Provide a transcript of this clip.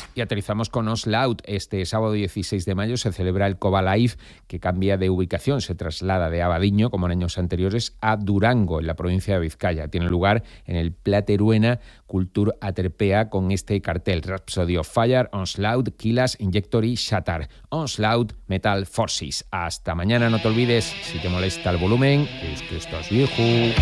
Y aterrizamos con Onslaught. Este sábado 16 de mayo se celebra el Cova Live, que cambia de ubicación. Se traslada de Abadiño, como en años anteriores, a Durango, en la provincia de Vizcaya. Tiene lugar en el Plateruena Cultur Aterpea con este cartel: Rhapsody of Fire, Onslaught, Killas, Injectory, Shatter. Onslaught, Metal Forces. Hasta mañana, no te olvides, si te molesta el volumen, es que estás viejo.